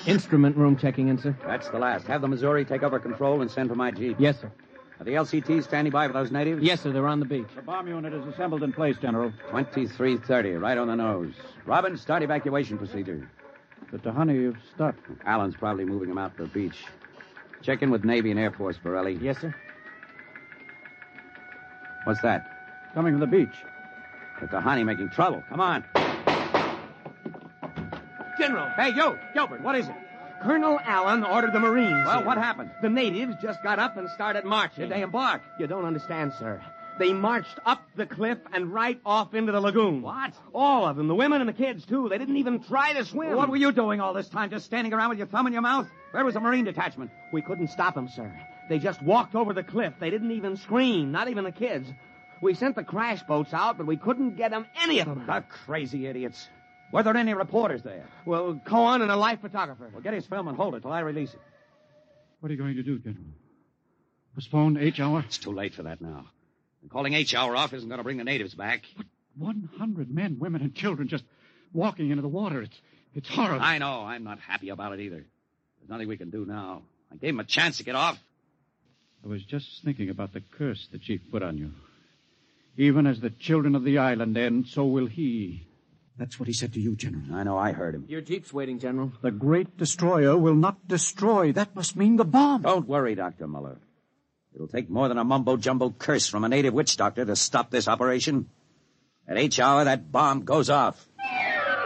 Instrument room checking in, sir. That's the last. Have the Missouri take over control and send for my jeep. Yes, sir. Are the LCTs standing by for those natives? Yes, sir. They're on the beach. The bomb unit is assembled in place, General. 2330, right on the nose. Robin, start evacuation procedure. The Tahani you've stopped. Allen's probably moving them out to the beach. Check in with Navy and Air Force, Borelli. Yes, sir. What's that? Coming from the beach. The Tahani making trouble. Come on. General. Hey, you, Gilbert, what is it? Colonel Allen ordered the Marines. Well, in. what happened? The natives just got up and started marching. Did they embark? You don't understand, sir. They marched up the cliff and right off into the lagoon. What? All of them, the women and the kids, too. They didn't even try to swim. What were you doing all this time? Just standing around with your thumb in your mouth? Where was the Marine detachment? We couldn't stop them, sir. They just walked over the cliff. They didn't even scream, not even the kids. We sent the crash boats out, but we couldn't get them, any of them. The crazy idiots. Were there any reporters there? Well, Cohen and a life photographer. Well, get his film and hold it till I release it. What are you going to do, General? Postpone H hour? It's too late for that now. And calling H hour off isn't going to bring the natives back. But 100 men, women, and children just walking into the water. It's horrible. I know. I'm not happy about it either. There's nothing we can do now. I gave him a chance to get off. I was just thinking about the curse the chief put on you. Even as the children of the island end, so will he. That's what he said to you, General. I know. I heard him. Your jeep's waiting, General. The great destroyer will not destroy. That must mean the bomb. Don't worry, Dr. Muller. It'll take more than a mumbo-jumbo curse from a native witch doctor to stop this operation. At H hour, that bomb goes off.